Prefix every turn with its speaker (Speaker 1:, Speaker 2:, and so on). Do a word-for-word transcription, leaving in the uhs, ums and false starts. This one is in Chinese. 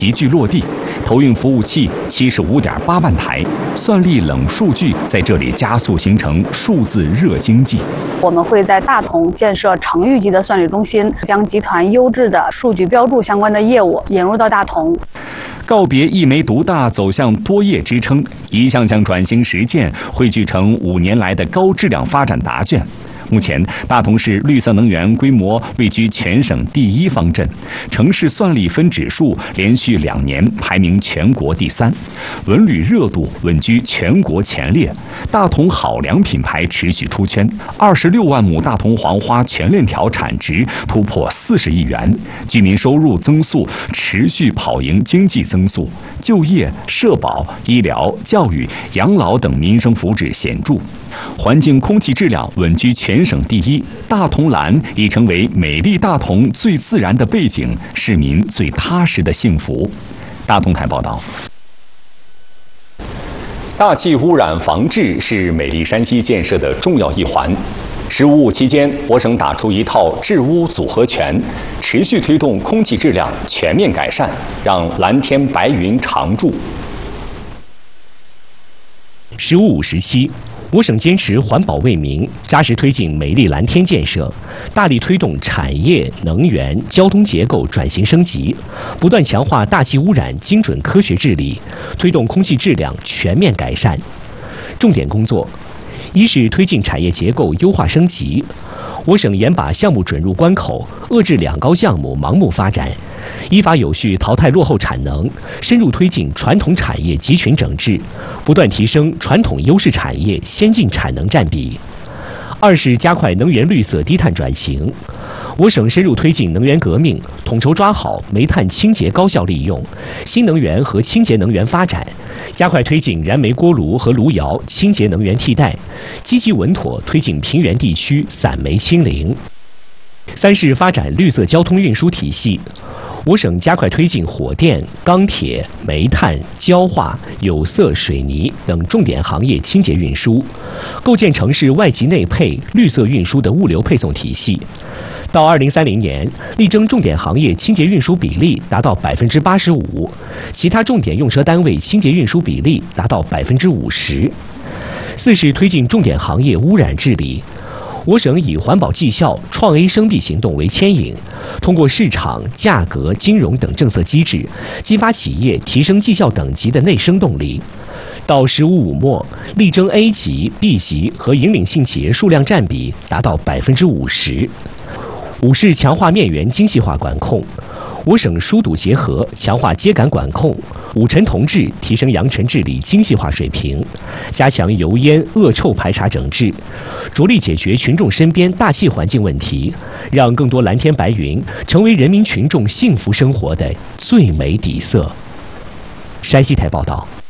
Speaker 1: 急剧落地，投运服务器七十五点八万台，算力冷数据在这里加速形成数字热经济。
Speaker 2: 我们会在大同建设城域级的算力中心，将集团优质的数据标注相关的业务引入到大同。
Speaker 1: 告别一煤独大，走向多业支撑，一项项转型实践汇聚成五年来的高质量发展答卷。目前，大同市绿色能源规模位居全省第一方阵，城市算力分指数连续两年排名全国第三，文旅热度稳居全国前列。大同好粮品牌持续出圈，二十六万亩大同黄花全链条产值突破四十亿元，居民收入增速持续跑赢经济增速，就业、社保、医疗、教育、养老等民生福祉显著，环境空气质量稳居全省第一，大同蓝已成为美丽大同最自然的背景，市民最踏实的幸福。大同台报道。大气污染防治是美丽山西建设的重要一环。十五五期间，我省打出一套治污组合拳，持续推动空气质量全面改善，让蓝天白云常驻。
Speaker 3: 十五五时期，我省坚持环保为民，扎实推进美丽蓝天建设，大力推动产业、能源、交通结构转型升级，不断强化大气污染精准科学治理，推动空气质量全面改善。重点工作：一是推进产业结构优化升级，我省严把项目准入关口，遏制两高项目盲目发展，依法有序淘汰落后产能，深入推进传统产业集群整治，不断提升传统优势产业先进产能占比。二是加快能源绿色低碳转型，我省深入推进能源革命，统筹抓好煤炭清洁高效利用、新能源和清洁能源发展，加快推进燃煤锅炉和炉窑清洁能源替代，积极稳妥推进平原地区散煤清零。三是发展绿色交通运输体系，我省加快推进火电、钢铁、煤炭、焦化、有色、水泥等重点行业清洁运输，构建城市外集内配、绿色运输的物流配送体系。到二零三零年，力争重点行业清洁运输比例达到百分之八十五，其他重点用车单位清洁运输比例达到百分之五十。四是推进重点行业污染治理。我省以环保绩效、创 A 生 B 行动为牵引，通过市场、价格、金融等政策机制，激发企业提升绩效等级的内生动力。到十五五末，力争 A 级、B 级和引领性企业数量占比达到百分之五十。五是强化面源精细化管控。我省疏堵结合，强化秸秆管控，五尘同治，提升扬尘治理精细化水平，加强油烟、恶臭排查整治，着力解决群众身边大气环境问题，让更多蓝天白云成为人民群众幸福生活的最美底色。山西台报道。